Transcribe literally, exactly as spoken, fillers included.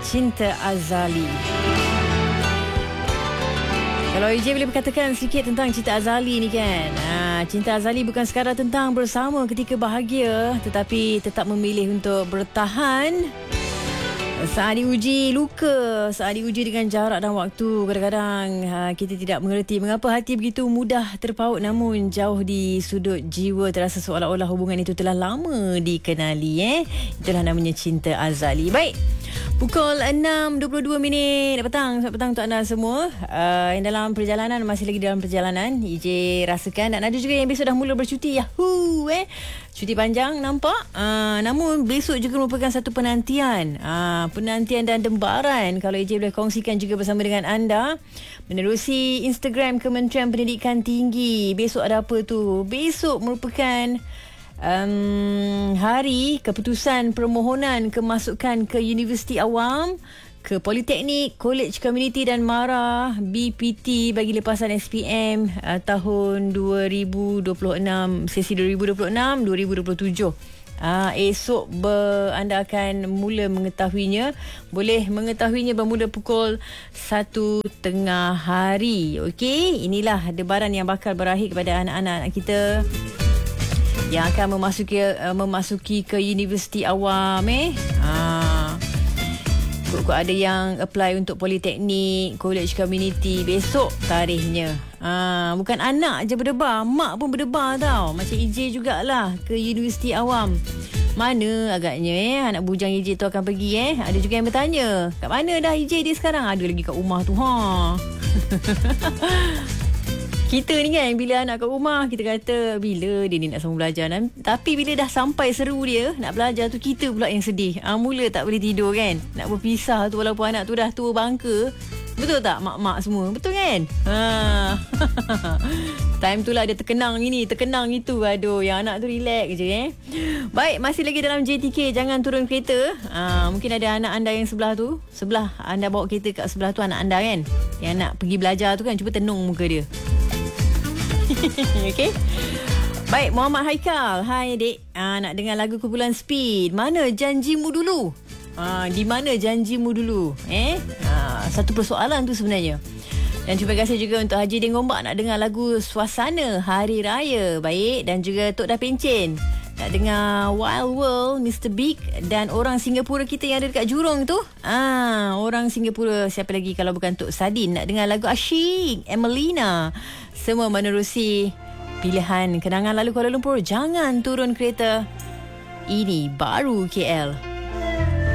Cinta Azali. Kalau I J boleh berkatakan sedikit tentang Cinta Azali ni kan. Ha, Cinta Azali bukan sekadar tentang bersama ketika bahagia, tetapi tetap memilih untuk bertahan saat diuji luka, saat diuji dengan jarak dan waktu. Kadang-kadang ha, kita tidak mengerti mengapa hati begitu mudah terpaut, namun jauh di sudut jiwa terasa seolah-olah hubungan itu telah lama dikenali. Eh? Itulah namanya Cinta Azali. Baik. Pukul enam dua puluh dua minit petang. Selamat petang untuk anda semua uh, yang dalam perjalanan, masih lagi dalam perjalanan. I J rasakan, dan ada juga yang besok dah mula bercuti. Yahoo eh. Cuti panjang nampak. Uh, namun besok juga merupakan satu penantian. Uh, penantian dan dembaran. Kalau I J boleh kongsikan juga bersama dengan anda. Menerusi Instagram Kementerian Pendidikan Tinggi. Besok ada apa tu? Besok merupakan Um, hari keputusan permohonan kemasukan ke Universiti Awam, ke Politeknik, College Community dan MARA B P T bagi lepasan S P M uh, tahun dua ribu dua puluh enam, sesi dua ribu dua puluh enam dua ribu dua puluh tujuh. Uh, esok ber, anda akan mula mengetahuinya. Boleh mengetahuinya bermula pukul satu tengah hari. Okey, inilah debaran yang bakal berakhir kepada anak-anak kita yang akan memasuki uh, memasuki ke Universiti Awam eh. Ha. Kok ada yang apply untuk Politeknik, College Community, besok tarikhnya. Ha, bukan anak je berdebar, mak pun berdebar tau. Macam I J jugalah ke Universiti Awam. Mana agaknya eh anak bujang I J tu akan pergi eh. Ada juga yang bertanya, kat mana dah I J dia sekarang? Ada lagi kat rumah tu ha. Kita ni kan, bila anak kat rumah, kita kata bila dia ni nak sambung belajar. Tapi bila dah sampai seru dia nak belajar tu, kita pula yang sedih. Ha, mula tak boleh tidur kan. Nak berpisah tu walaupun anak tu dah tua bangka. Betul tak mak-mak semua? Betul kan? Ha. Time tu lah dia terkenang ini, terkenang itu. Aduh, yang anak tu relax je eh. Baik, masih lagi dalam J T K. Jangan turun kereta. Ha, mungkin ada anak anda yang sebelah tu. Sebelah anda bawa kereta kat sebelah tu anak anda kan. Yang nak pergi belajar tu kan. Cuba tenung muka dia. Okey. Baik, Muhammad Haikal. Hai adik. Ah, nak dengar lagu kumpulan Speed. Mana janjimu dulu? Ah, di mana janjimu dulu? Eh? Ah, satu persoalan tu sebenarnya. Dan terima kasih juga untuk Haji Din Gombak nak dengar lagu Suasana Hari Raya. Baik, dan juga Tok Dah Pencen nak dengar Wild World, Mister Big dan orang Singapura kita yang ada dekat Jurong tu. Ah, orang Singapura siapa lagi kalau bukan Tok Sadin nak dengar lagu Asyik, Emelina. Semua menerusi pilihan kenangan lalu Kuala Lumpur. Jangan turun kereta. Ini baru K L.